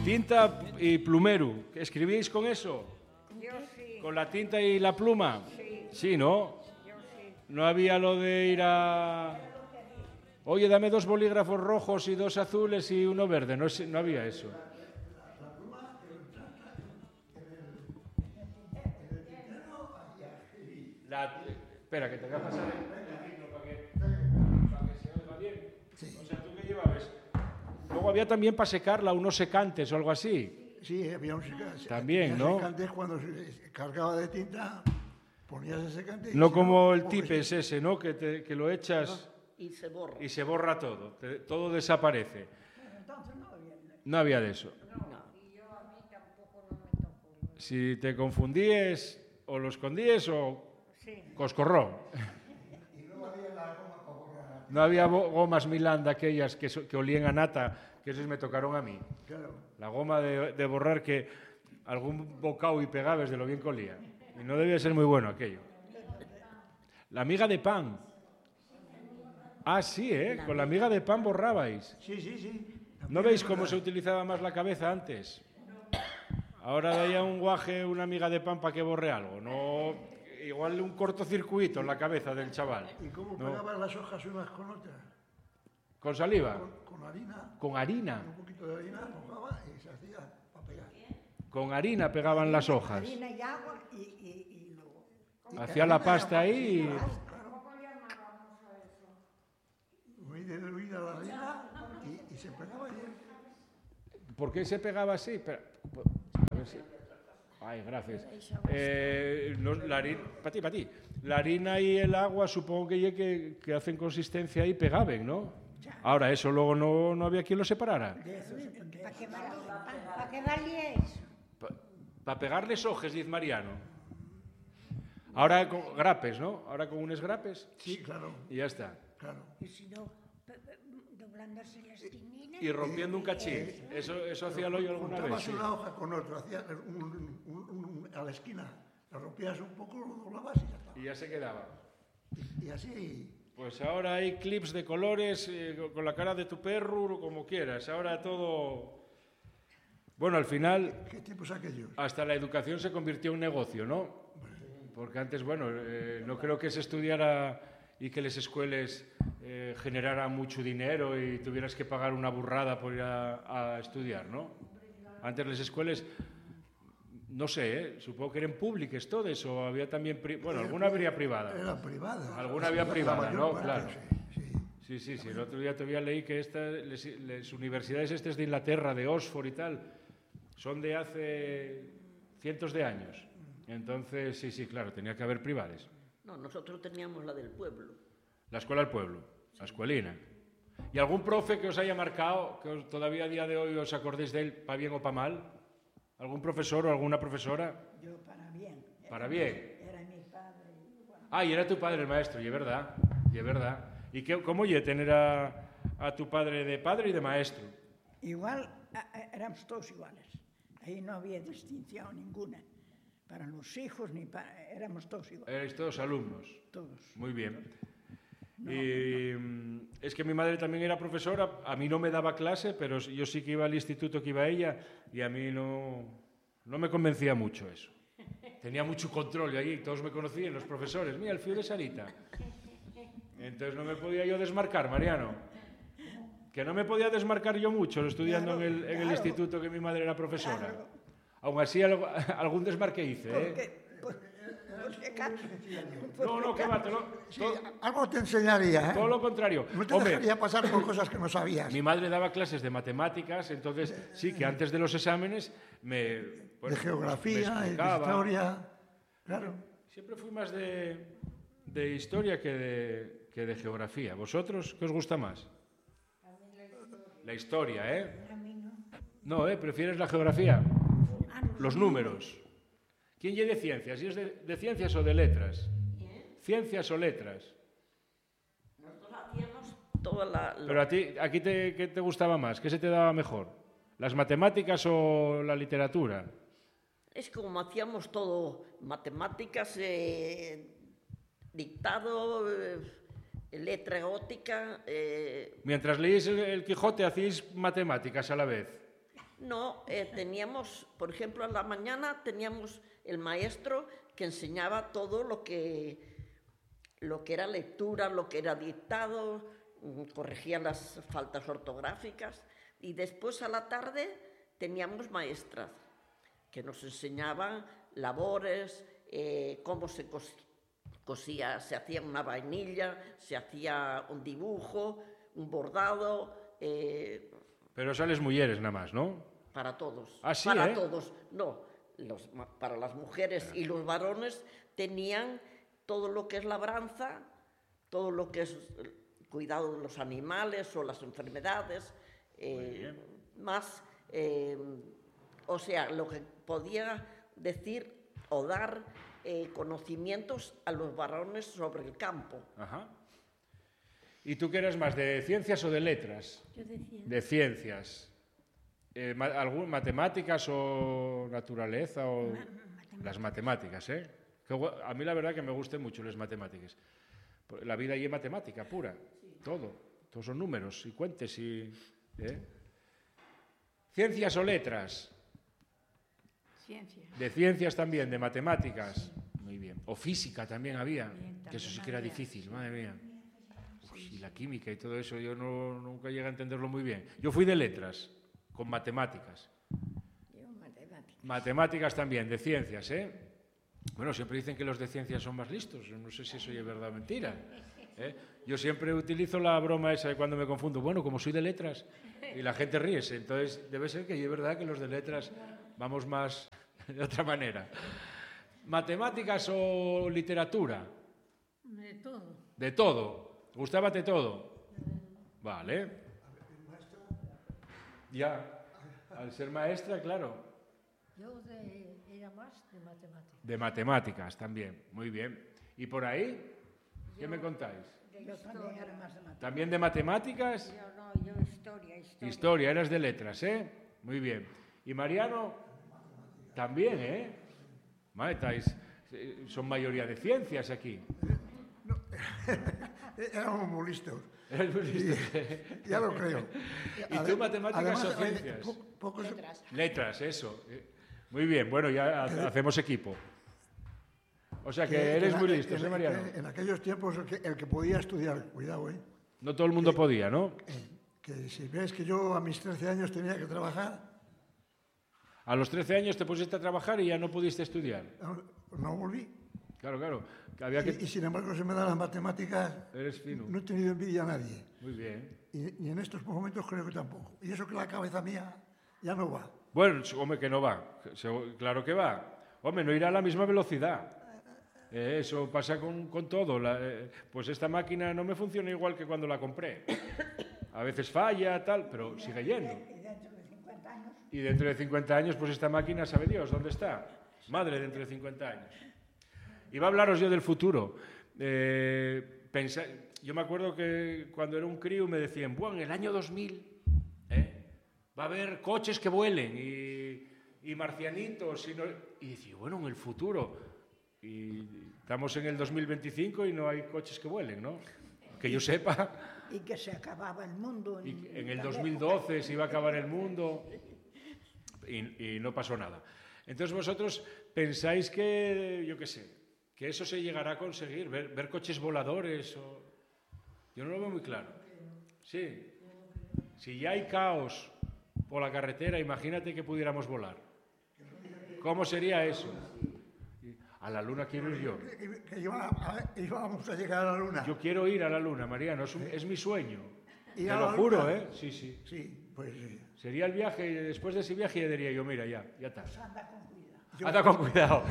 Tinta y plumero. ¿Escribíais con eso? Yo sí. ¿Con la tinta y la pluma? Sí. Sí, ¿no? Yo sí. No había lo de ir a... Oye, dame 2 bolígrafos rojos y 2 azules y uno verde. No había eso. Espera, que te voy a pasar el micro para que se oiga bien. Sí. O sea, ¿tú qué llevabas? Luego había también para secarla unos secantes o algo así. Sí, había un secante. También, ¿no? Secantes cuando se cargaba de tinta, ponías el secante. No como el tipes ese, ¿no? Que lo echas... Y se borra. Y se borra todo. Todo desaparece. Entonces no había. No había de eso. Y yo a mí tampoco no me tocó. Si te confundíes o lo escondíes o Sí. coscorrón. Y luego había la goma para borrar. No había gomas Milanda aquellas que olían a nata, que esas me tocaron a mí. Claro. La goma de borrar que algún bocado y pegabas de lo bien que olía. Y no debía ser muy bueno aquello. La miga de pan. Ah, sí, ¿eh? Con la miga de pan borrabais. Sí, sí, sí. ¿No veis cómo se utilizaba más la cabeza antes? Ahora daía un guaje, una miga de pan para que borre algo. No, igual un cortocircuito en la cabeza del chaval. ¿Y cómo No. pegaban las hojas unas con otras? ¿Con saliva? Con harina. Con harina. Un poquito de harina mojaba y se hacía para pegar. Con harina pegaban las hojas. Harina y agua y luego. Hacía la pasta ahí y... ¿Cómo llamábamos a eso? Muy diluida la harina y se pegaba bien. ¿Por qué se pegaba así? A ver si... Ay, gracias. La harina... Para ti. La harina y el agua supongo que hacen consistencia y pegaben, ¿no? Ahora, eso luego no había quien lo separara. ¿Para qué valía eso? Para pegarles hojas, dice Mariano. Ahora con grapes, ¿no? Ahora con unos grapes. Sí, claro. Y ya está. Claro. Y si no, doblándose las tininas. Y rompiendo un cachín. Eso hacía el hoyo alguna vez. Juntabas Sí. una hoja con otra, hacías a la esquina, la rompías un poco, lo doblabas y ya está. Y ya se quedaba. Y así... Pues ahora hay clips de colores con la cara de tu perro, como quieras. Ahora todo... Bueno, al final, ¿Qué tiempos aquellos? hasta la educación se convirtió en un negocio, ¿no? Porque antes, bueno, no creo que se estudiara y que las escuelas generaran mucho dinero y tuvieras que pagar una burrada por ir a estudiar, ¿no? Antes las escuelas, no sé, supongo que eran públicas todas o había también... Bueno, alguna habría privada. Era privada. Alguna había La privada, mayor ¿no? parte, Claro. Sí. Sí. El otro día todavía leí que las universidades estas de Inglaterra, de Oxford y tal, son de hace cientos de años. Entonces, sí, claro, tenía que haber privadas. No, nosotros teníamos la del pueblo. La escuela del pueblo, la escuelina. ¿Y algún profe que os haya marcado, que todavía a día de hoy os acordéis de él, para bien o para mal? ¿Algún profesor o alguna profesora? Yo para bien. Para bien. Era mi padre. Bueno, Ah, y era tu padre el maestro, y es verdad. ¿Y cómo oye tener a tu padre y de maestro? igual éramos todos iguales. Ahí no había distinción ninguna. Para los hijos ni para... Éramos todos iguales. Erais todos alumnos. Todos. Muy bien. Es que mi madre también era profesora, a mí no me daba clase, pero yo sí que iba al instituto que iba ella y a mí no me convencía mucho eso. Tenía mucho control y allí todos me conocían, los profesores. Mira, el fío de Sarita. Entonces no me podía yo desmarcar, Mariano. Que no me podía desmarcar yo mucho estudiando en el instituto que mi madre era profesora. Claro. Aún así algún desmarque hice, ¿eh? No, que va, Sí, algo te enseñaría, ¿eh? todo lo contrario. No te Hombre, dejaría pasar por cosas que no sabías. mi madre daba clases de matemáticas, entonces sí que antes de los exámenes De me geografía, de explicaba. historia. Claro. Siempre fui más de historia que de geografía. ¿Vosotros qué os gusta más? La historia, ¿eh? A mí no. No, ¿prefieres la geografía? Los números. ¿Quién es de ciencias? ¿Y es de ciencias o de letras? ¿Ciencias o letras? Nosotros hacíamos toda la... Pero aquí ¿qué te gustaba más? ¿Qué se te daba mejor? ¿Las matemáticas o la literatura? Es como hacíamos todo, matemáticas, dictado, letra gótica... Mientras leíais el Quijote, hacíais matemáticas a la vez. No, teníamos, por ejemplo, a la mañana teníamos el maestro que enseñaba todo lo que era lectura, lo que era dictado, corregía las faltas ortográficas, y después a la tarde teníamos maestras que nos enseñaban labores, cómo se cosía, se hacía una vainilla, se hacía un dibujo, un bordado. Pero sales mujeres nada más, ¿no? Para todos. Ah, sí, para todos. No, para las mujeres y los varones tenían todo lo que es labranza, todo lo que es cuidado de los animales o las enfermedades, más, o sea, lo que podía decir o dar conocimientos a los varones sobre el campo. Ajá. ¿Y tú qué eras más, de ciencias o de letras? Yo de ciencias. De ciencias. ¿Matemáticas o naturaleza? O... Las matemáticas, ¿eh? A mí la verdad que me gustan mucho las matemáticas. La vida allí es matemática pura, todo. Todos son números y cuentes y... ¿Ciencias o letras? Ciencias. De ciencias también, de matemáticas. Muy bien. O física también había, que eso sí que era difícil, madre mía. Y la química y todo eso, yo nunca llegué a entenderlo muy bien. Yo fui de letras, con matemáticas. Yo matemáticas. Matemáticas también, de ciencias, ¿eh? Bueno, siempre dicen que los de ciencias son más listos. No sé si eso es verdad o mentira. Yo siempre utilizo la broma esa de cuando me confundo. Bueno, como soy de letras, y la gente ríese. Entonces, debe ser que es verdad que los de letras vamos más de otra manera. ¿Matemáticas o literatura? De todo. De todo. ¿Gustábate todo? Vale. Ya. Al ser maestra, claro. Yo era más de matemáticas. De matemáticas también. Muy bien. ¿Y por ahí? ¿Qué me contáis? Yo también era más de matemáticas. ¿También de matemáticas? Yo historia. Historia, eras de letras, ¿eh? Muy bien. ¿Y Mariano? También, ¿eh? Son mayoría de ciencias aquí. No, éramos muy listos. Eres muy listo. Ya lo creo. ¿Y tú matemáticas o ciencias? Pocos, Letras, eso. Muy bien, bueno, ya hacemos equipo. O sea que eres muy listo, ¿sí, Mariano? En aquellos tiempos el que podía estudiar, cuidado, ¿eh? No todo el mundo podía, ¿no? Que si ves que yo a mis 13 años tenía que trabajar, A los 13 años te pusiste a trabajar y ya no pudiste estudiar. no volví. Claro, claro. Que había que... Y sin embargo se me dan las matemáticas. Eres fino. No he tenido envidia a nadie. Muy bien. Y en estos momentos creo que tampoco. Y eso que la cabeza mía ya no va. Bueno, hombre, que no va. Claro que va. Hombre, no irá a la misma velocidad. Eso pasa con todo. Pues esta máquina no me funciona igual que cuando la compré. A veces falla, tal, pero sigue yendo. Y dentro de 50 años, Y dentro de 50 años, pues esta máquina, sabe Dios, ¿dónde está? Madre, dentro de 50 años. Iba a hablaros yo del futuro. Yo me acuerdo que cuando era un crío me decían, bueno, en el año 2000 va a haber coches que vuelen y marcianitos. Y decía, bueno, en el futuro. Y estamos en el 2025 y no hay coches que vuelen, ¿no? Que yo sepa. y que se acababa el mundo. Y en el 2012 se iba a acabar el mundo y no pasó nada. Entonces vosotros pensáis que, yo qué sé, que eso se llegará a conseguir, ver coches voladores. Yo no lo veo muy claro. Sí. Si ya hay caos por la carretera, imagínate que pudiéramos volar. ¿Cómo sería eso? A la luna quiero ir yo. Que íbamos a llegar a la luna. Yo quiero ir a la luna, Mariano, es mi sueño. ¿Ir Te a lo la juro, luna? ¿eh? Sí, sí. Sí, pues sí. Sería el viaje y después de ese viaje ya diría yo, mira, ya está. Anda con cuidado. Anda con cuidado.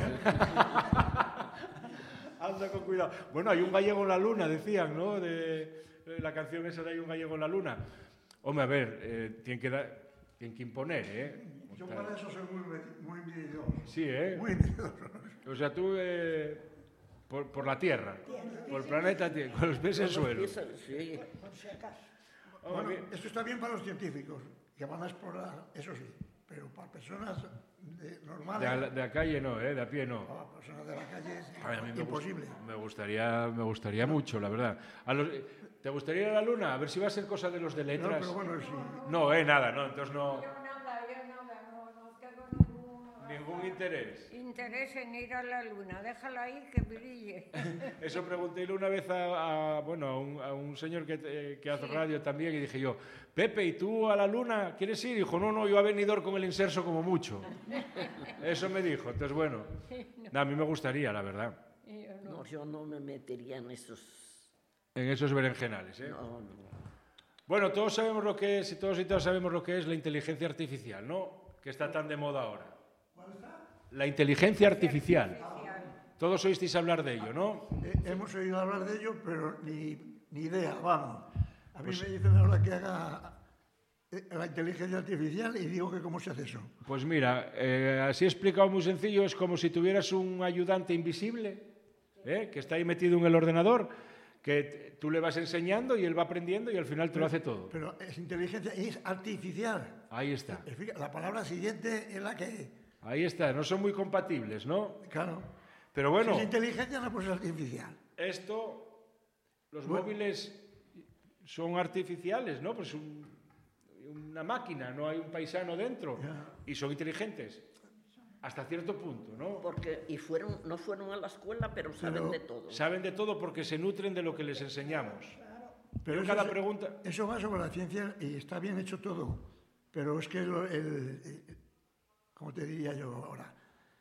Anda con cuidado. Bueno, hay un gallego en la luna, decían, ¿no? De la canción esa de Hay un gallego en la luna. Hombre, a ver, tienen que imponer, ¿eh? Yo para eso soy muy envidioso. Sí, ¿eh? Muy envidioso. O sea, tú por la Tierra, por el planeta Tierra, con los pies en el suelo. Sí. Por si acaso. Hombre, Bueno, esto está bien para los científicos, que van a explorar, eso sí, pero para personas normales, de la calle no, de a pie no. para personas de la calle es Ay, a mí imposible. me gustaría mucho, la verdad. ¿Te gustaría ir a la luna? A ver si va a ser cosa de los de No, letras. pero bueno, sí. No, nada, no, entonces no. Yo nada, interés? Interés en ir a la luna, déjala ahí que brille. Eso pregunté una vez a un señor que hace radio también, y dije yo, Pepe, ¿y tú a la luna quieres ir? Y dijo, no, yo a Benidorm con el inserso como mucho. Eso me dijo. Entonces, bueno, a mí me gustaría, la verdad. No, yo no me metería en esos berenjenales, ¿eh? No, no. Bueno, todos sabemos lo que es, y todos sabemos lo que es la inteligencia artificial, ¿no? Que está tan de moda ahora. ¿Cuál está? La inteligencia artificial. Todos oísteis hablar de ello, ¿no? Hemos oído hablar de ello, pero ni idea, vamos. A mí me dicen ahora que haga la inteligencia artificial y digo que cómo se hace eso. Pues mira, así explicado muy sencillo, es como si tuvieras un ayudante invisible, que está ahí metido en el ordenador, que tú le vas enseñando y él va aprendiendo y al final te lo hace todo. Pero es inteligencia y es artificial. Ahí está. La palabra siguiente es la que... Ahí está, no son muy compatibles, ¿no? Claro. Pero bueno, Si es inteligencia, no puede ser artificial. los móviles son artificiales, ¿no? Pues una máquina, no hay un paisano dentro. Y son inteligentes. Hasta cierto punto, ¿no? Porque no fueron a la escuela, pero saben de todo. Saben de todo porque se nutren de lo que les enseñamos. Pero cada pregunta... Eso va sobre la ciencia y está bien hecho todo. Pero es que ¿cómo te diría yo ahora?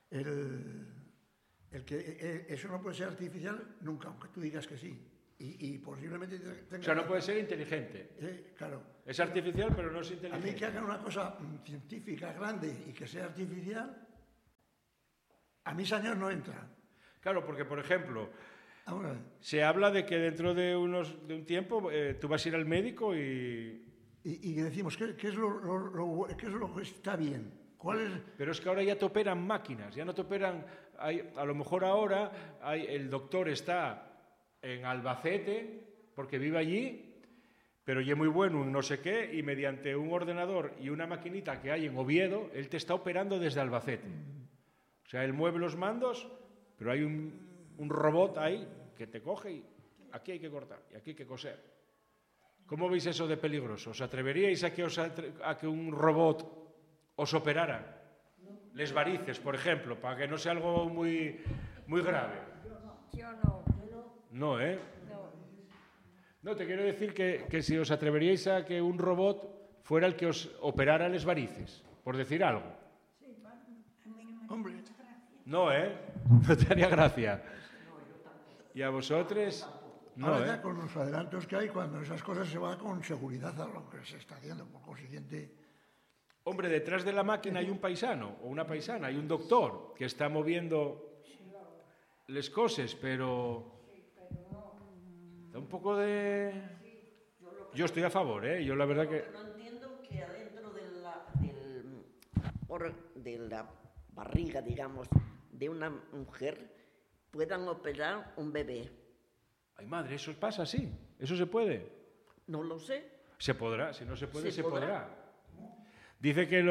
Eso no puede ser artificial nunca, aunque tú digas que sí. Y posiblemente tenga... O sea, no puede ser inteligente. Claro. Es artificial, pero no es A inteligente. mí que hagan una cosa científica grande y que sea artificial, a mis años no entra. Claro, porque, por ejemplo, Ahora, se habla de que dentro de un tiempo tú vas a ir al médico y decimos, ¿qué es lo que está bien? ¿Cuál es? Pero es que ahora ya te operan máquinas, ya no te operan... a lo mejor ahora el doctor está en Albacete, porque vive allí, pero ya es muy bueno en no sé qué, y mediante un ordenador y una maquinita que hay en Oviedo, él te está operando desde Albacete. O sea, él mueve los mandos, pero hay un robot ahí que te coge y aquí hay que cortar y aquí hay que coser. ¿Cómo veis eso de peligroso? ¿Os atreveríais a que un robot os operara? Les varices, por ejemplo, para que no sea algo muy, muy grave. Yo no. No, ¿eh? No. No, te quiero decir que si os atreveríais a que un robot fuera el que os operara les varices, por decir algo. Hombre, No, ¿eh? No te haría gracia. ¿Y a vosotros? No, ahora ¿eh? ya con los adelantos que hay, cuando esas cosas se va con seguridad a lo que se está haciendo, por consiguiente... Hombre, detrás de la máquina hay un paisano o una paisana, hay un doctor que está moviendo les cosas, pero da un poco de... Yo estoy a favor, ¿eh? Yo la verdad que... No entiendo que adentro de la barriga, digamos, de una mujer puedan operar un bebé. Ay, madre, eso pasa así, eso se puede. No lo sé. Se podrá, si no se puede, se podrá. podrá. Dice que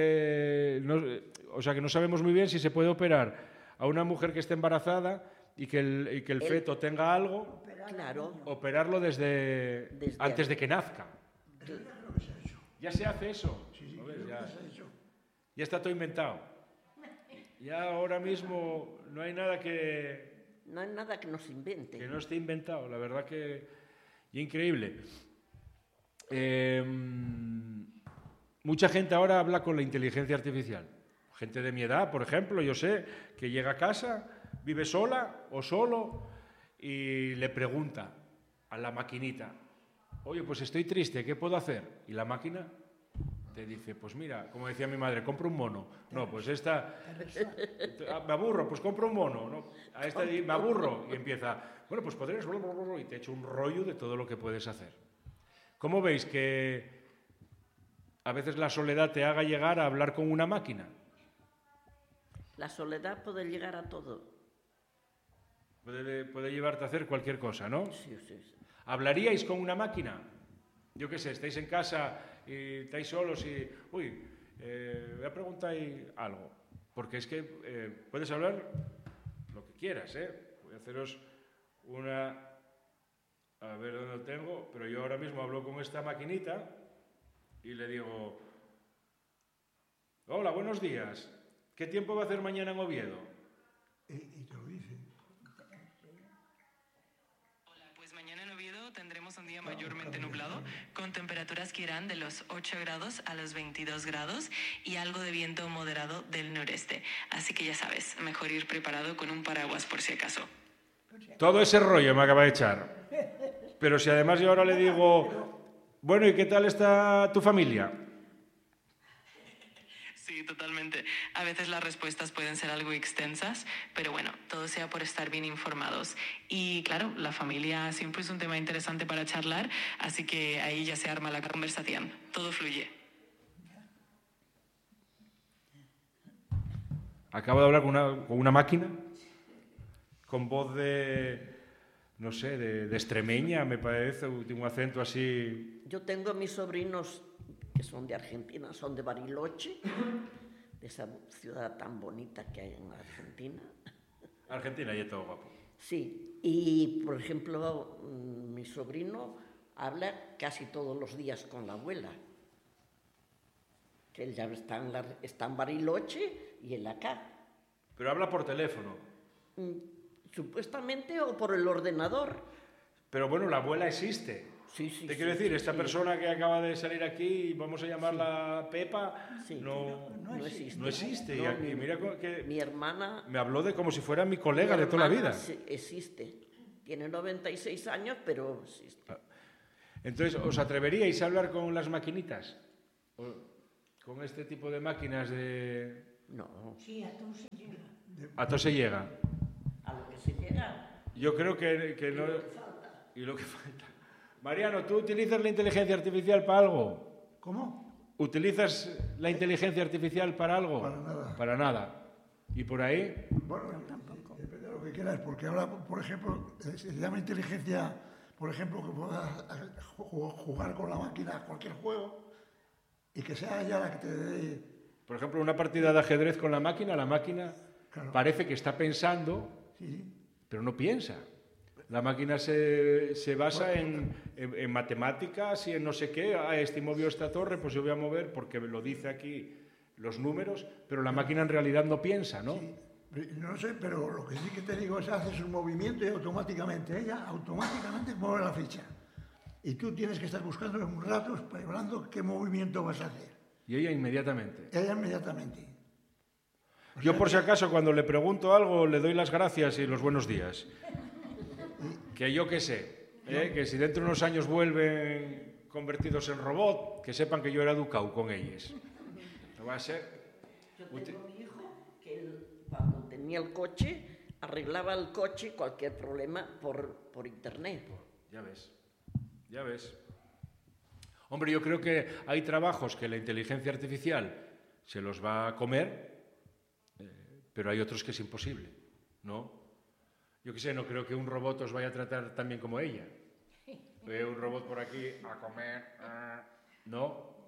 que no sabemos muy bien si se puede operar a una mujer que esté embarazada y que el feto tenga algo, Claro. operarlo desde antes de que nazca. Ya se hace eso. ¿No ves? Ya está todo inventado. Ya ahora mismo no hay nada No hay nada que nos invente. que no esté inventado. La verdad que es increíble. Mucha gente ahora habla con la inteligencia artificial. Gente de mi edad, por ejemplo, yo sé, que llega a casa, vive sola o solo y le pregunta a la maquinita, oye, pues estoy triste, ¿qué puedo hacer? Y la máquina te dice, pues mira, como decía mi madre, compra un mono. No, pues esta... me aburro, pues compra un mono. ¿No? A esta me aburro. Y empieza, bueno, pues podrías... Y te echo un rollo de todo lo que puedes hacer. ¿Cómo veis que a veces la soledad te haga llegar a hablar con una máquina? La soledad puede llegar a todo. Puede llevarte a hacer cualquier cosa, ¿no? Sí. ¿Hablaríais con una máquina? Yo qué sé, estáis en casa y estáis solos y... Uy, voy a preguntar algo. Porque es que puedes hablar lo que quieras, ¿eh? Voy a haceros una... A ver dónde lo tengo, pero yo ahora mismo hablo con esta maquinita y le digo, hola, buenos días. ¿Qué tiempo va a hacer mañana en Oviedo? Y te lo dice. Hola, pues mañana en Oviedo tendremos un día mayormente nublado, con temperaturas que irán de los 8 grados a los 22 grados y algo de viento moderado del noreste. Así que ya sabes, mejor ir preparado con un paraguas por si acaso. Todo ese rollo me acaba de echar. Pero si además yo ahora le digo, bueno, ¿y qué tal está tu familia? Sí, totalmente. A veces las respuestas pueden ser algo extensas, pero bueno, todo sea por estar bien informados. Y claro, la familia siempre es un tema interesante para charlar, así que ahí ya se arma la conversación. Todo fluye. Acabo de hablar con una máquina, con voz de, no sé, de extremeña, me parece, un acento así. Yo tengo a mis sobrinos que son de Argentina, son de Bariloche, de esa ciudad tan bonita que hay en Argentina. Argentina, ya todo guapo. Sí, y por ejemplo, mi sobrino habla casi todos los días con la abuela, que él ya está en Bariloche y él acá. Pero habla por teléfono. Supuestamente o por el ordenador. Pero bueno, la abuela existe. Sí, sí. Te quiero decir, esta persona que acaba de salir aquí, vamos a llamarla Pepa, Sí, no existe. no existe. No, y mira que mi hermana... me habló de como si fuera mi colega mi de toda la hermana vida. sí, existe. Tiene 96 años, pero existe. Entonces, ¿os atreveríais a hablar con las maquinitas? Con este tipo de máquinas de... No, Sí, a todos se llega. A todo se llega. a lo que se llega. Yo creo que no... Y lo que falta. Mariano, ¿tú utilizas la inteligencia artificial para algo? ¿Cómo? ¿Utilizas la inteligencia artificial para algo? Para nada. Para nada. ¿Y por ahí? Bueno, depende de lo que quieras, porque ahora, por ejemplo, se llama inteligencia, por ejemplo, que puedas jugar con la máquina a cualquier juego y que sea ella la que te dé... Por ejemplo, una partida de ajedrez con la máquina Claro. parece que está pensando, Sí, pero no piensa. La máquina se basa en matemáticas y en no sé qué. Ah, este movió esta torre, pues yo voy a mover porque lo dice aquí los números, pero la máquina en realidad no piensa, ¿no? sí. No sé, pero lo que sí que te digo es haces un movimiento y automáticamente ella mueve la ficha. Y tú tienes que estar buscando en un rato, hablando qué movimiento vas a hacer. Y ella inmediatamente. Ella inmediatamente. Yo por si acaso cuando le pregunto algo le doy las gracias y los buenos días. Que yo qué sé, que si dentro de unos años vuelven convertidos en robot, que sepan que yo era educado con ellos. No va a ser... Yo tengo un hijo que él, cuando tenía el coche, arreglaba el coche, cualquier problema, por internet. Ya ves, ya ves. Hombre, yo creo que hay trabajos que la inteligencia artificial se los va a comer, pero hay otros que es imposible, ¿no? Yo qué sé, no creo que un robot os vaya a tratar tan bien como ella. Veo un robot por aquí a comer, ¿no?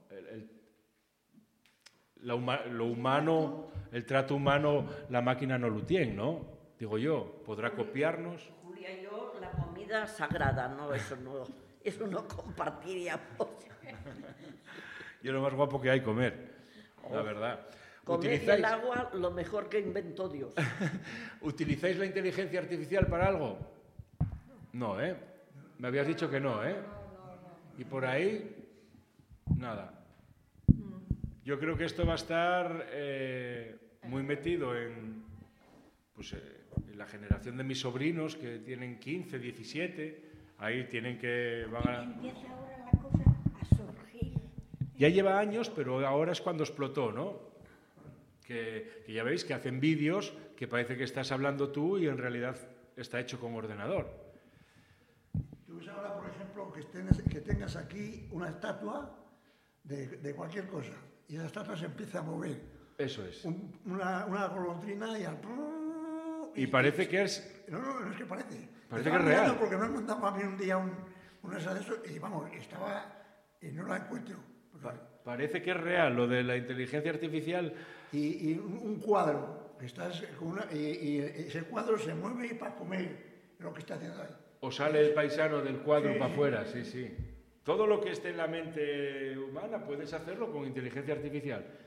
Lo humano, el trato humano, la máquina no lo tiene, ¿no? Digo yo, podrá copiarnos. Julia y yo, la comida sagrada, ¿no? Eso no compartiríamos. Y es lo más guapo que hay comer, la verdad. Comer y el agua, lo mejor que inventó Dios. ¿Utilizáis la inteligencia artificial para algo? No, ¿eh? Me habías dicho que no, ¿eh? Y por ahí, nada. Yo creo que esto va a estar muy metido en la generación de mis sobrinos que tienen 15, 17. Ahí tienen que... Empieza ahora la cosa a surgir. Ya lleva años, pero ahora es cuando explotó, ¿no? Que ya veis que hacen vídeos que parece que estás hablando tú y en realidad está hecho con ordenador. Tú ves ahora, por ejemplo, que tengas aquí una estatua de cualquier cosa y esa estatua se empieza a mover. Eso es. Una golondrina y al... Y parece que es... No es que parece. Parece que es real. Porque me han mandado a mí un día una de eso y vamos, estaba... y no la encuentro. Parece que es real lo de la inteligencia artificial. Y un cuadro, y ese cuadro se mueve para comer lo que está haciendo ahí. O sale el paisano del cuadro para afuera, sí, sí. Todo lo que esté en la mente humana puedes hacerlo con inteligencia artificial.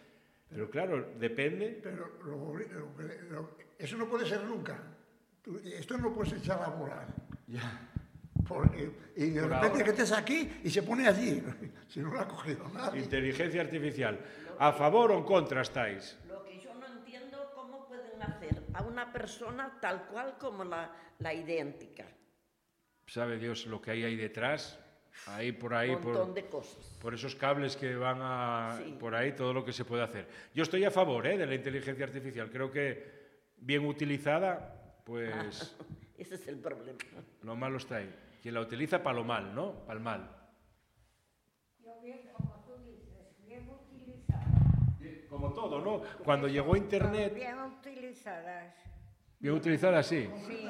Pero claro, depende. Pero eso no puede ser nunca. Esto no puedes echar a volar. Ya. Y de Por repente ahora. que estés aquí y se pone allí. Si no lo ha cogido nadie. Inteligencia artificial. ¿A favor o en contra estáis? Lo que yo no entiendo, cómo pueden hacer a una persona tal cual como la idéntica. Sabe Dios lo que hay ahí detrás. Ahí por ahí, Un montón de cosas. por esos cables que van Sí. por ahí, todo lo que se puede hacer. Yo estoy a favor de la inteligencia artificial. Creo que bien utilizada, pues Ese es el problema. lo malo está ahí. Quien la utiliza para lo mal, ¿no? Para el mal. Yo bien, como tú dices, bien utilizadas. Como todo, ¿no? Cuando llegó Internet, Bien utilizadas. bien utilizada, sí. Sí.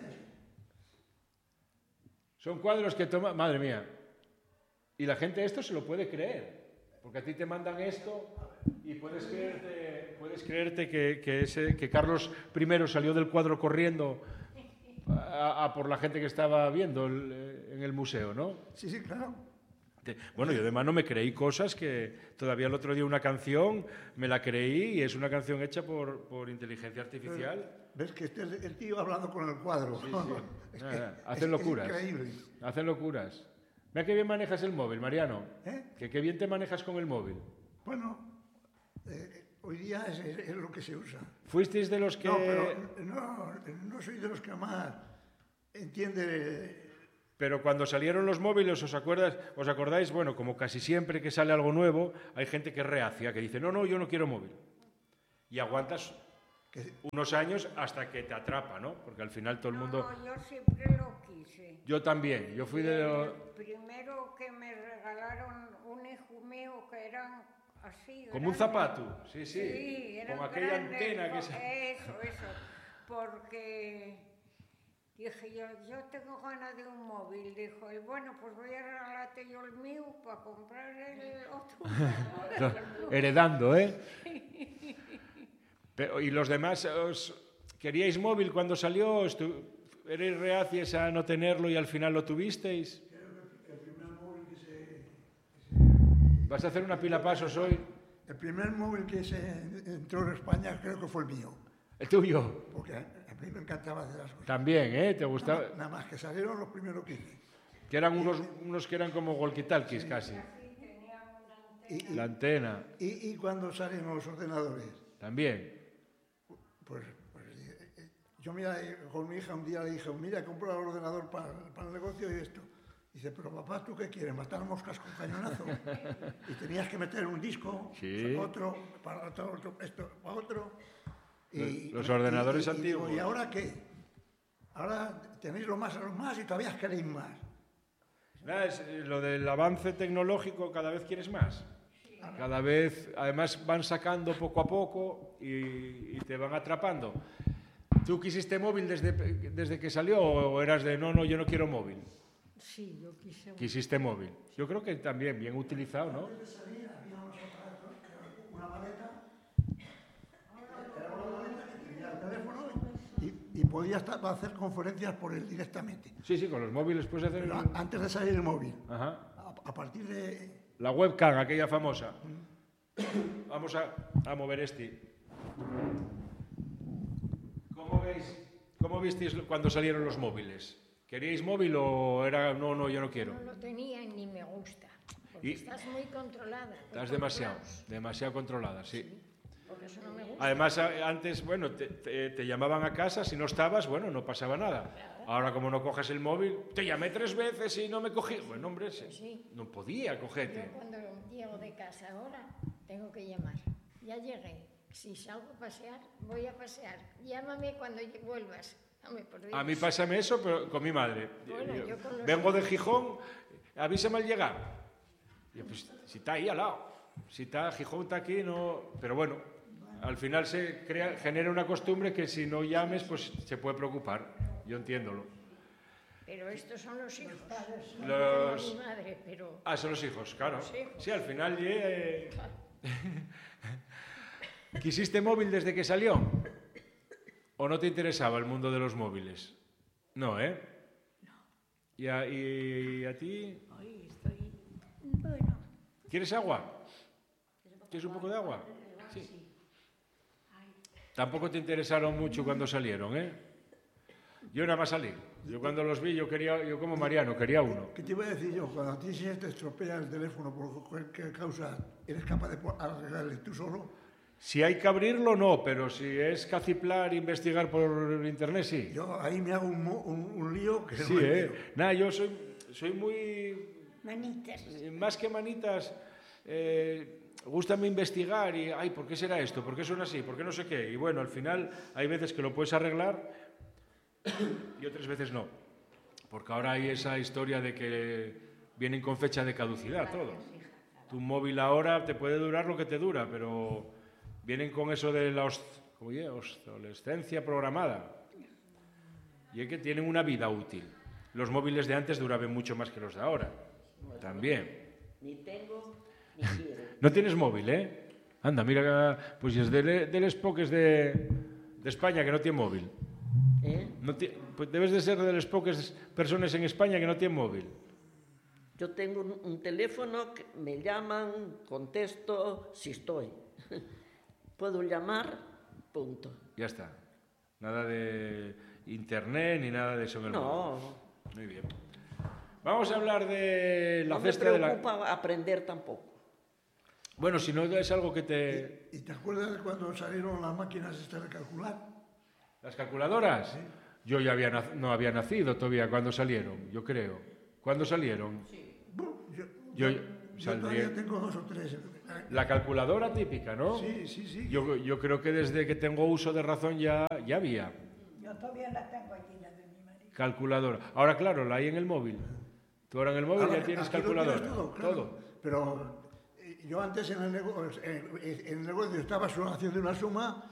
Son cuadros que toma... Madre mía. Y la gente esto se lo puede creer. Porque a ti te mandan esto y puedes creerte que Carlos I salió del cuadro corriendo a por la gente que estaba viendo en el museo, ¿no? Sí, sí, claro. Bueno, yo además no me creí cosas que todavía el otro día una canción me la creí y es una canción hecha por inteligencia artificial. ¿Ves que este es el tío hablando con el cuadro? Sí. Es Nada, que hacen locuras. Es increíble. Hacen locuras. Mira qué bien manejas el móvil, Mariano. ¿Eh? Que qué bien te manejas con el móvil. Bueno, hoy día es lo que se usa. ¿Fuisteis de los que...? No, pero no soy de los que más entiende. Pero cuando salieron los móviles, ¿os acordáis? Bueno, como casi siempre que sale algo nuevo, hay gente que es reacia, que dice, no, yo no quiero móvil. Y aguantas unos años hasta que te atrapa, ¿no? Porque al final todo el mundo... No, yo siempre lo quise. Yo también, yo fui de... El primero que me regalaron un hijo mío que eran así. Como un grandes. zapato, sí. Sí, eran Con aquella grandes, antena que... Eso. Porque dije yo tengo ganas de un móvil. Dijo, y bueno, pues voy a regalarte yo el mío para comprar el otro. Heredando, ¿eh? Pero, ¿y los demás queríais móvil cuando salió? ¿Erais reacias a no tenerlo y al final lo tuvisteis? El primer móvil ¿Vas a hacer una pila pasos hoy? el primer móvil que se entró en España creo que fue el mío. ¿El tuyo? Porque a mí me encantaba hacer las cosas. También, ¿eh? ¿Te gustaba? Nada más que salieron los primeros que hice. Que eran unos que eran como walkie-talkies casi. La antena, Y cuando salen los ordenadores, también. pues yo mira, con mi hija un día le dije, mira, he comprado el ordenador para el negocio y esto. Dice, pero papá, ¿tú qué quieres? ¿Matar moscas con cañonazo? Y tenías que meter un disco, Sí. otro, para otro, esto, para otro. Los ordenadores digo, antiguos. ¿y ahora qué? Ahora tenéis lo más y todavía queréis más. Nada, lo del avance tecnológico, cada vez quieres más. Cada vez, además van sacando poco a poco y te van atrapando. ¿Tú quisiste móvil desde que salió o eras de no, yo no quiero móvil? Sí, yo quise. Quisiste móvil. Yo creo que también bien utilizado, ¿no? Una maleta, era una maleta que tenía el teléfono y podías hacer conferencias por él directamente. Sí, con los móviles puedes hacer... Pero antes de salir el móvil, Ajá. a partir de... La webcam, aquella famosa. Vamos a mover este. ¿Cómo visteis cuando salieron los móviles? ¿Queríais móvil o era no, yo no quiero? No lo tenía y ni me gusta. Porque Y- estás muy controlada. por Estás todos lados. demasiado controlada, sí. Por eso no me gusta. Además, antes, bueno, te llamaban a casa, si no estabas, bueno, no pasaba nada. Ahora, como no coges el móvil, te llamé 3 veces y no me cogí. Bueno, hombre, Sí. no podía Yo cogerte. cuando llego de casa ahora, tengo que llamar. Ya llegué. Si salgo a pasear, voy a pasear. Llámame cuando vuelvas. Hombre, por Dios. A mí pásame eso, pero con mi madre. Bueno, yo con los Vengo de Gijón, avísame al llegar. Y yo, pues, si está ahí al lado. Si está, Gijón está aquí, no... Pero bueno, al final genera una costumbre que si no llames, pues se puede preocupar. Yo entiéndolo. Pero estos son los hijos. Los- No mi madre, pero... Son los hijos, claro. Los hijos. Sí, al final... ¿Quisiste móvil desde que salió? ¿O no te interesaba el mundo de los móviles? No, ¿eh? No. ¿Y a ti? Hoy estoy... Bueno, ¿Quieres agua? ¿Quieres un poco de agua? Sí. Tampoco te interesaron mucho cuando salieron, ¿eh? Yo nada más salí. Yo cuando los vi, yo como Mariano, quería uno. ¿Qué te iba a decir yo? Cuando a ti se te estropea el teléfono por cualquier causa, ¿eres capaz de arreglarle tú solo? Si hay que abrirlo, no, pero si es caciplar, investigar por internet, sí. Yo ahí me hago un lío que Sí, no hay lío. Nada, yo soy muy... Manitas. Más que manitas, gústame investigar y, ay, ¿por qué será esto? ¿Por qué suena así? ¿Por qué no sé qué? Y bueno, al final hay veces que lo puedes arreglar y otras veces no. Porque ahora hay esa historia de que vienen con fecha de caducidad todo. Tu móvil ahora te puede durar lo que te dura, pero vienen con eso de la obsolescencia programada. Y es que tienen una vida útil. Los móviles de antes duraban mucho más que los de ahora. También. Ni tengo, ni quiero. No tienes móvil, ¿eh? Anda, mira, pues es de los poques de España que no tiene móvil. Pues debes de ser de las pocas personas en España que no tienen móvil. Yo tengo un teléfono que me llaman, contesto si estoy. Puedo llamar, punto. Ya está. Nada de internet ni nada de eso en el móvil. No. Muy bien. Vamos a hablar de la No me cesta de la... preocupa aprender tampoco. Bueno, si no es algo que te... ¿Y te acuerdas de cuando salieron las máquinas estas de calcular? ¿Las calculadoras? Sí. Yo ya no había nacido todavía cuando salieron, yo creo. ¿Cuándo salieron? Yo todavía tengo 2 o 3. La calculadora típica, ¿no? Sí. Yo creo que desde que tengo uso de razón ya había. Yo todavía la tengo allí, la de mi marido. Calculadora. Ahora, claro, la hay en el móvil. Tú ahora en el móvil Ahora, ya tienes aquí lo calculadora. tienes todo, claro. Pero yo antes en el negocio estaba haciendo una suma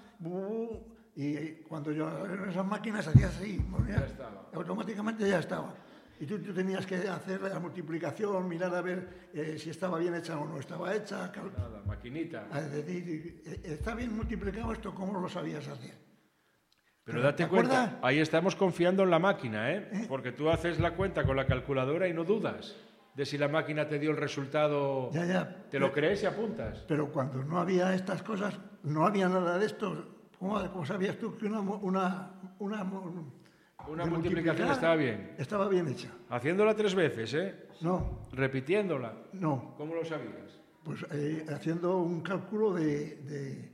y cuando yo en esas máquinas hacías así, automáticamente ya estaba. Y tú tenías que hacer la multiplicación, mirar a ver si estaba bien hecha o no estaba hecha. Nada, maquinita. Es decir, ¿está bien multiplicado esto? ¿Cómo lo sabías hacer? Pero date cuenta, acuerdas? ahí estamos confiando en la máquina, ¿eh? Porque tú haces la cuenta con la calculadora y no dudas de si la máquina te dio el resultado. Ya. Te lo crees y apuntas. Pero cuando no había estas cosas, no había nada de esto. ¿Cómo sabías tú que una multiplicación estaba bien? Estaba bien hecha. Haciéndola 3 veces, ¿eh? No. Repitiéndola. No. ¿Cómo lo sabías? Pues haciendo un cálculo de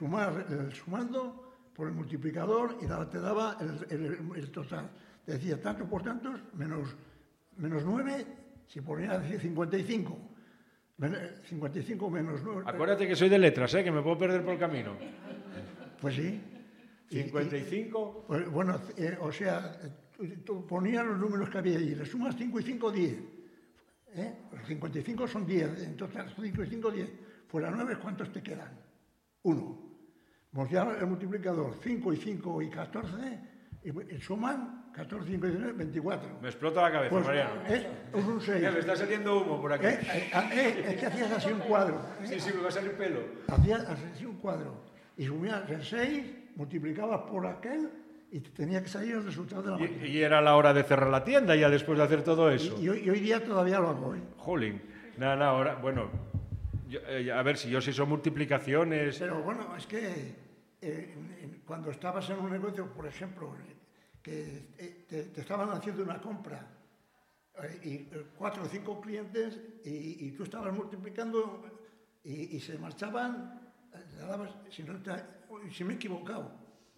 sumando por el multiplicador y te daba el total. Te decía tanto por tantos menos 9, si ponía 55. 55 menos 9. Acuérdate que soy de letras, que me puedo perder por el camino. Pues sí. 55. Bueno, o sea, tú ponías los números que había allí, le sumas 5 y 5, 10. Los 55 son 10, en total 5 y 5, 10. Fuera 9, ¿cuántos te quedan? 1. Pues ya el multiplicador, 5 y 5 y 14, y suman 14, 5 y 19, 24. Me explota la cabeza, Pues, Mariano. Un 6. Me está saliendo humo por aquí. Es que hacías así un cuadro. Sí, me va a salir pelo. Hacías así un cuadro. Y sumías el 6, multiplicabas por aquel y te tenía que salir el resultado de la máquina. Y era la hora de cerrar la tienda ya después de hacer todo eso. Y hoy día todavía lo hago. Jolín. Nada, ahora, bueno, a ver si yo sí son multiplicaciones. Pero bueno, es que cuando estabas en un negocio, por ejemplo, que te estaban haciendo una compra y 4 o 5 clientes y tú estabas multiplicando y se marchaban, le dabas, si me he equivocado.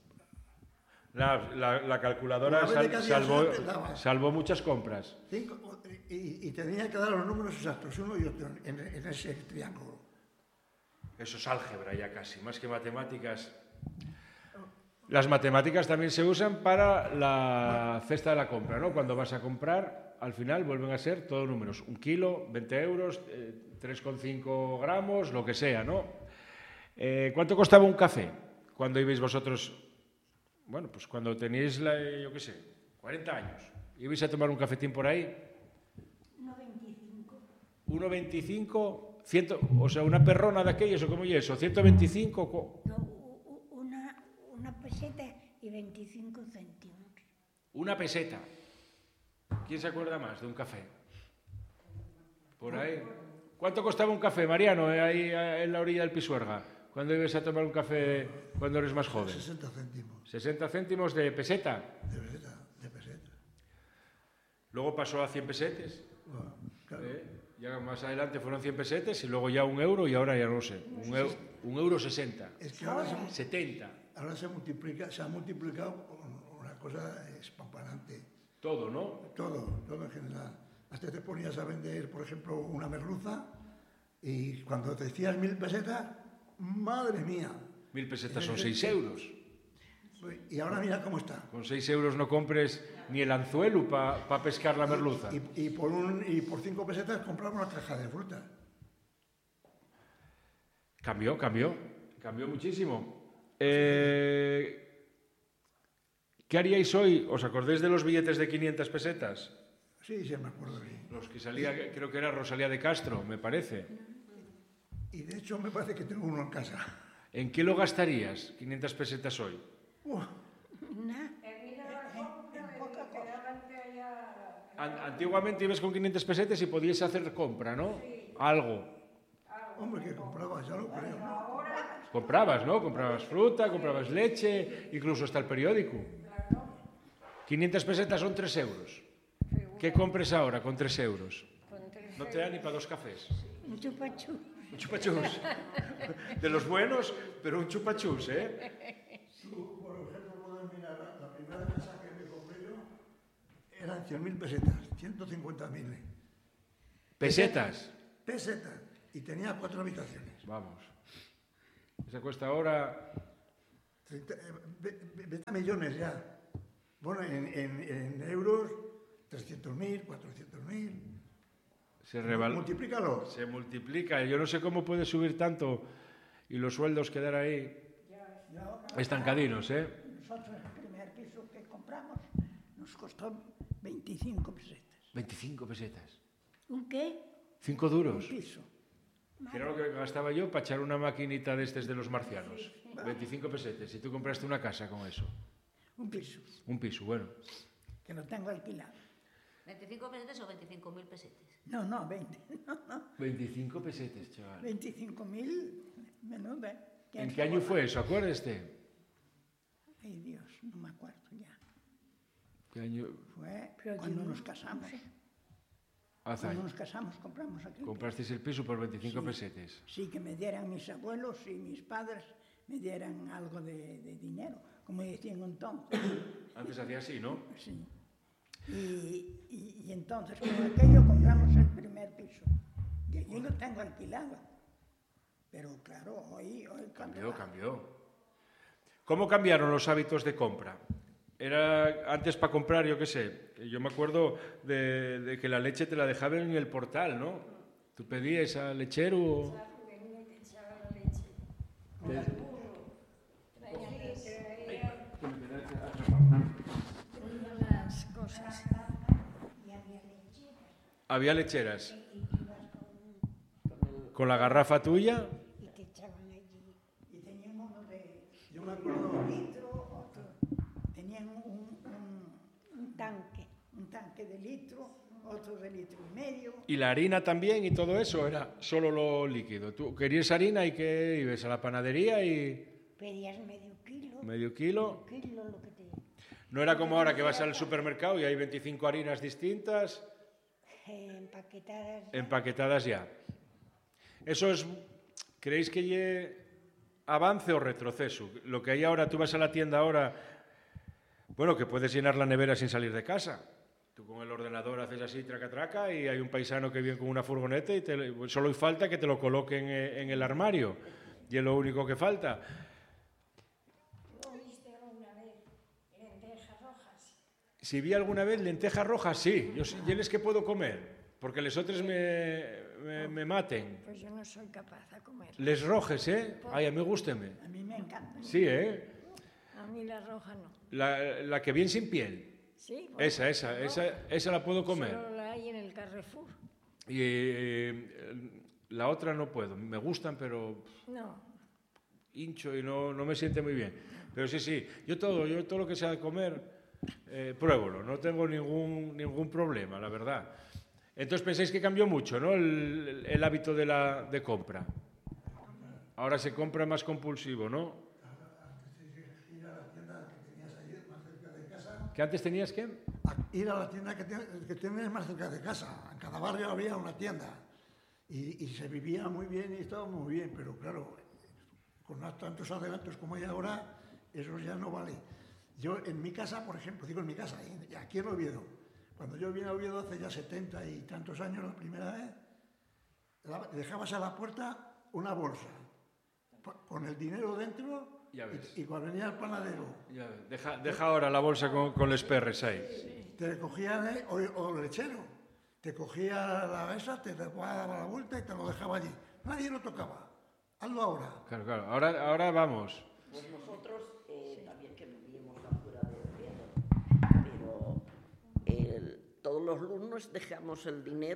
La calculadora salvó muchas compras. 5, y tenía que dar los números exactos, uno y otro, en ese triángulo. Eso es álgebra ya casi, más que matemáticas. Las matemáticas también se usan para la cesta de la compra, ¿no? Cuando vas a comprar, al final vuelven a ser todos números. 1 kilo, 20 euros, 3,5 gramos, lo que sea, ¿no? ¿Cuánto costaba un café cuando ibais vosotros? Bueno, pues cuando teníais, yo qué sé, 40 años. ¿Ibais a tomar un cafetín por ahí? 1,25. 100, o sea, una perrona de aquellos, o como es eso, 125. No, una peseta y 25 céntimos. Una peseta. ¿Quién se acuerda más de un café? Por ahí. ¿Cuánto costaba un café, Mariano, ahí en la orilla del Pisuerga? ¿Cuándo ibas a tomar un café cuando eres más joven? 60 céntimos 60 céntimos de peseta. de peseta. Luego pasó a 100 pesetes. Bueno, claro. Ya más adelante fueron 100 pesetes y luego ya 1 euro y ahora ya no sé. 1,60 €. Es que ahora 70. ahora se ha multiplicado una cosa espampanante. Todo, ¿no? Todo en general. Hasta te ponías a vender, por ejemplo, una merluza y cuando te decías 1000 pesetas, madre mía. 1000 pesetas son 6 euros. Y ahora mira cómo está. Con 6 euros no compres ni el anzuelo para pescar la merluza. Y por 5 pesetas compramos una caja de fruta. Cambió muchísimo. ¿Qué haríais hoy? ¿Os acordáis de los billetes de 500 pesetas? Sí, me acuerdo bien. Los que salía, creo que era Rosalía de Castro, me parece. Y de hecho me parece que tengo uno en casa. ¿En qué lo gastarías, 500 pesetas hoy? Antiguamente ibas con 500 pesetas y podías hacer compra, ¿no? Sí. Algo. Hombre, que comprabas, ya lo creo, ¿no? Comprabas, ¿no? Comprabas fruta, comprabas leche, incluso hasta el periódico. 500 pesetas son 3 euros. ¿Qué compres ahora con 3 euros? No te da ni para 2 cafés. Un chupachus. Un chupachus. De los buenos, pero un chupachus, ¿eh? Tú, por ejemplo, puedes mirar, la primera casa que me compré yo eran 100.000 pesetas, 150.000. ¿Pesetas? Pesetas. Y tenía 4 habitaciones. Vamos. Esa cuesta ahora... 20 millones ya. Bueno, en euros, 300.000, 400.000. Multiplícalo. Se multiplica. Yo no sé cómo puede subir tanto y los sueldos quedar ahí estancadinos, ¿eh? Nosotros el primer piso que compramos nos costó 25 pesetas. 25 pesetas. ¿Un qué? 5 duros. Un piso. Que era lo que gastaba yo para echar una maquinita de estos de los marcianos. 25 pesetas. Y tú compraste una casa con eso. Un piso. Un piso, bueno. Que lo tengo alquilado. ¿25 pesetas o 25.000 pesetas? No, 20. 25 pesetas, chaval. 25.000, menuda. ¿En qué año fue eso? Acuérdate. Ay, Dios, no me acuerdo ya. ¿Qué año? Fue cuando nos casamos. Hace Cuando años. nos casamos compramos aquel Comprasteis el piso por 25 pesetas. Sí, que me dieran mis abuelos y mis padres, me dieran algo de dinero, como decían entonces. Antes hacía así, ¿no? Sí. Y entonces con aquello compramos el primer piso. Y allí lo tengo alquilado. Pero claro, hoy Cambió. ¿Cómo cambiaron los hábitos de compra? Era antes para comprar, yo qué sé. Yo me acuerdo de que la leche te la dejaban en el portal, ¿no? Tú pedías al lechero. Las cosas. Había lecheras. Con la garrafa tuya. Y te echaban allí. Y tenían uno de Yo me acuerdo. litro, tenían Un tanque. un tanque de litro, otro de litro y medio. Y la harina también y todo eso era solo lo líquido. Tú querías harina y que ibas a la panadería y... Pedías medio kilo. Medio kilo. Medio kilo lo que te... No era como ahora que vas al supermercado y hay 25 harinas distintas. Empaquetadas. Empaquetadas ya. Eso es... ¿Creéis que lle avance o retroceso? Lo que hay ahora, tú vas a la tienda ahora... Bueno, que puedes llenar la nevera sin salir de casa. Tú con el ordenador haces así, traca, y hay un paisano que viene con una furgoneta y solo hay falta que te lo coloquen en el armario. Y es lo único que falta. ¿Viste alguna vez lentejas rojas? Si vi alguna vez lentejas rojas, sí. Yo les que puedo comer, porque les otros me maten. Pues yo no soy capaz de comer. Les rojes, ¿eh? Ay, a mí gústeme. A mí me encanta. Sí, ¿eh? A mí la roja no. La que viene sin piel. Sí. Bueno, Esa la puedo comer. Solo la hay en el Carrefour. Y la otra no puedo. Me gustan, pero No. hincho y no me siente muy bien. Pero sí, yo todo lo que sea de comer, pruébalo. No tengo ningún problema, la verdad. Entonces pensáis que cambió mucho, ¿no? El hábito de compra. Ahora se compra más compulsivo, ¿no? Ir a la tienda que tenías ayer más cerca de casa. ¿Que antes tenías qué? Ir a la tienda que tienes más cerca de casa. En cada barrio había una tienda. Y se vivía muy bien y estaba muy bien, pero claro, con tantos adelantos como hay ahora, eso ya no vale. Yo en mi casa, por ejemplo, digo en mi casa, aquí en Oviedo, cuando yo vine a Oviedo hace ya 70 y tantos años la primera vez, dejabas a la puerta una bolsa con el dinero dentro y cuando venía el panadero... Deja ahora la bolsa con los perres ahí. Te cogía, o el lechero, te cogía la mesa, te daba la vuelta y te lo dejaba allí. Nadie lo tocaba. Hazlo ahora. Claro. Ahora vamos. Pues nosotros también que vivimos afuera de Oviedo, pero todos los lunes dejamos el dinero